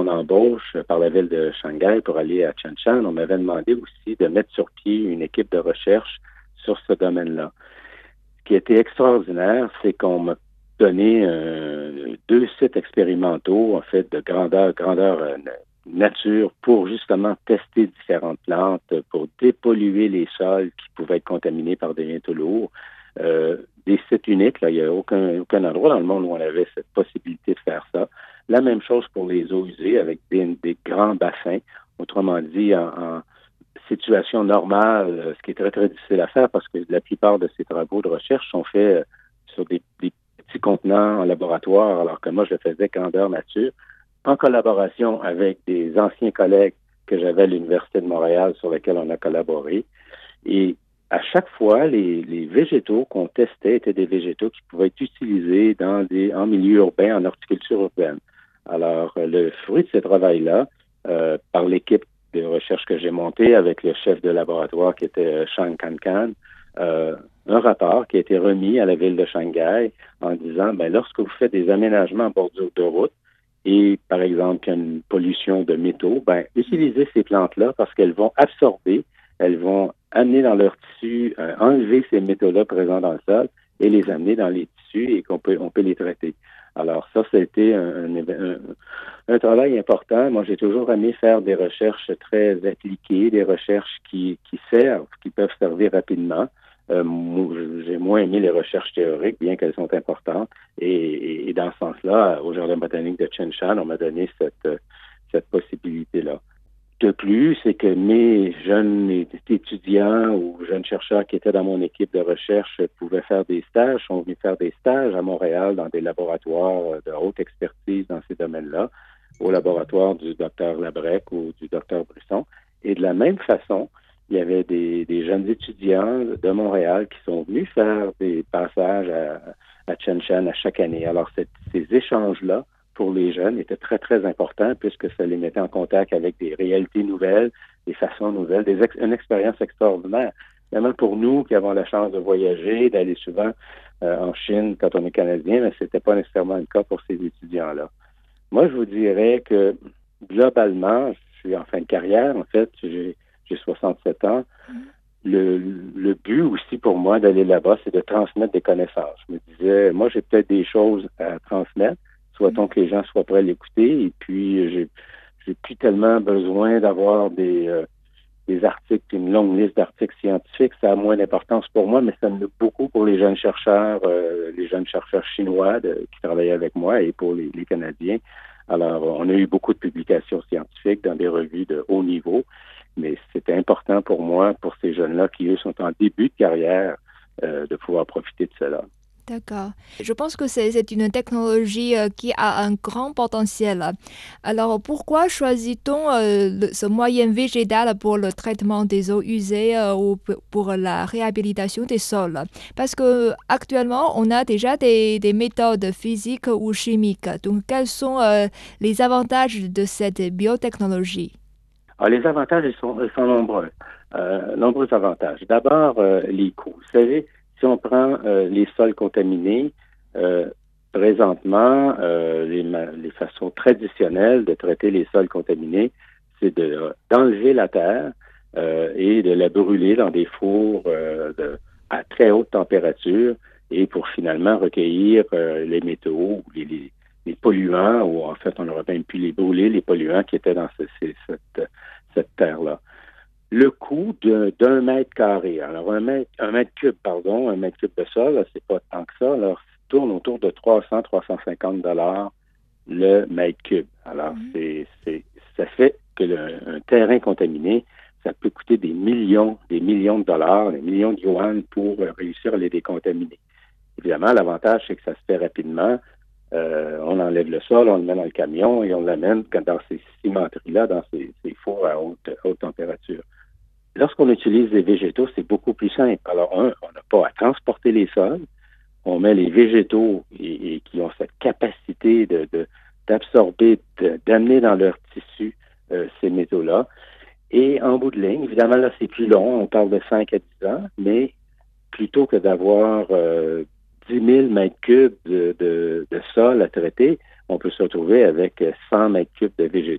embauche par la ville de Shanghai pour aller à Shenzhen, on m'avait demandé aussi de mettre sur pied une équipe de recherche sur ce domaine-là. Ce qui a été extraordinaire, c'est qu'on m'a donné deux sites expérimentaux, en fait, de grandeur nature, pour justement tester différentes plantes, pour dépolluer les sols qui pouvaient être contaminés par des métaux lourds. Des sites uniques, là, il n'y a aucun endroit dans le monde où on avait cette possibilité de faire ça. La même chose pour les eaux usées avec des grands bassins. Autrement dit, en situation normale, ce qui est très, très difficile à faire parce que la plupart de ces travaux de recherche sont faits sur des petits contenants en laboratoire, alors que moi, je le faisais grandeur nature, en collaboration avec des anciens collègues que j'avais à l'Université de Montréal sur lesquels on a collaboré. Et à chaque fois, les végétaux qu'on testait étaient des végétaux qui pouvaient être utilisés en milieu urbain, en horticulture urbaine. Alors, le fruit de ce travail-là, par l'équipe de recherche que j'ai montée avec le chef de laboratoire qui était Shang Kan, un rapport qui a été remis à la ville de Shanghai en disant, ben, lorsque vous faites des aménagements en bordure de route et, par exemple, qu'il y a une pollution de métaux, ben, utilisez ces plantes-là parce qu'elles vont absorber, elles vont amener dans leur tissu, enlever ces métaux-là présents dans le sol et les amener dans les tissus et on peut les traiter. Alors ça a été un travail important. Moi, j'ai toujours aimé faire des recherches très appliquées, des recherches qui servent, qui peuvent servir rapidement. J'ai moins aimé les recherches théoriques, bien qu'elles sont importantes. Et dans ce sens-là, au Jardin botanique de Shenzhen, on m'a donné cette possibilité-là. De plus, c'est que mes jeunes étudiants ou jeunes chercheurs qui étaient dans mon équipe de recherche pouvaient faire des stages, sont venus faire des stages à Montréal dans des laboratoires de haute expertise dans ces domaines-là, au laboratoire du docteur Labrec ou du docteur Brisson. Et de la même façon, il y avait des jeunes étudiants de Montréal qui sont venus faire des passages à Shenzhen à chaque année. Alors, ces échanges-là, pour les jeunes était très, très important puisque ça les mettait en contact avec des réalités nouvelles, des façons nouvelles, une expérience extraordinaire. Même pour nous qui avons la chance de voyager, d'aller souvent en Chine quand on est Canadien, mais c'était pas nécessairement le cas pour ces étudiants-là. Moi, je vous dirais que globalement, je suis en fin de carrière, en fait, j'ai 67 ans. Le but aussi pour moi d'aller là-bas, c'est de transmettre des connaissances. Je me disais, moi, j'ai peut-être des choses à transmettre. Souhaitons que les gens soient prêts à l'écouter. Et puis, j'ai plus tellement besoin d'avoir des articles, une longue liste d'articles scientifiques. Ça a moins d'importance pour moi, mais ça me l'est beaucoup pour les jeunes chercheurs chinois qui travaillaient avec moi et pour les Canadiens. Alors, on a eu beaucoup de publications scientifiques dans des revues de haut niveau, mais c'était important pour moi, pour ces jeunes-là qui, eux, sont en début de carrière, de pouvoir profiter de cela. D'accord. Je pense que c'est une technologie qui a un grand potentiel. Alors, pourquoi choisit-on ce moyen végétal pour le traitement des eaux usées ou pour la réhabilitation des sols? Parce que actuellement, on a déjà des méthodes physiques ou chimiques. Donc, quels sont les avantages de cette biotechnologie? Alors, les avantages, ils sont nombreux. Nombreux avantages. D'abord, les coûts. Vous savez, si on prend les sols contaminés, présentement, les façons traditionnelles de traiter les sols contaminés, c'est d'enlever la terre et de la brûler dans des fours à très haute température et pour finalement recueillir les métaux ou les polluants, ou en fait, on aurait même pu les brûler, les polluants qui étaient dans cette terre-là. Le coût d'un mètre carré, alors un mètre cube, un mètre cube de sol, là, c'est pas tant que ça, alors ça tourne autour de 300-350 $ le mètre cube. Alors, ça fait que un terrain contaminé, ça peut coûter des millions de dollars, des millions de yuan pour réussir à les décontaminer. Évidemment, l'avantage, c'est que ça se fait rapidement. On enlève le sol, on le met dans le camion et on l'amène dans ces cimenteries-là, dans ces fours à haute température. Lorsqu'on utilise des végétaux, c'est beaucoup plus simple. Alors, on n'a pas à transporter les sols. On met les végétaux et qui ont cette capacité d'absorber, d'amener dans leur tissu ces métaux-là. Et en bout de ligne, évidemment, là, c'est plus long. On parle de 5 à 10 ans, mais plutôt que d'avoir 10 000 mètres cubes de sol à traiter, on peut se retrouver avec 100 mètres cubes de végétaux.